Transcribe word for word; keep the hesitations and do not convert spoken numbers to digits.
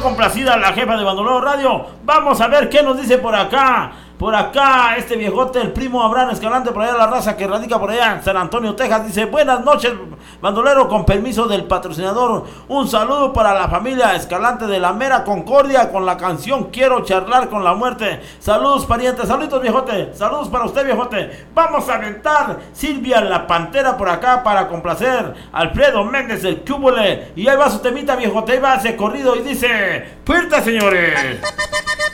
complacida la jefa de Bandolero Radio. Vamos a ver qué nos dice por acá. Por acá, este viejote, el primo Abraham Escalante, por allá la raza que radica por allá en San Antonio, Texas, dice: buenas noches, bandolero, con permiso del patrocinador, un saludo para la familia Escalante de la Mera Concordia con la canción Quiero charlar con la muerte. Saludos, parientes, saludos, viejote, saludos para usted, viejote. Vamos a aventar Silvia la Pantera por acá para complacer Alfredo Méndez, el cúbole. Y ahí va su temita, viejote, ahí va ese corrido y dice: ¡fuerte, señores!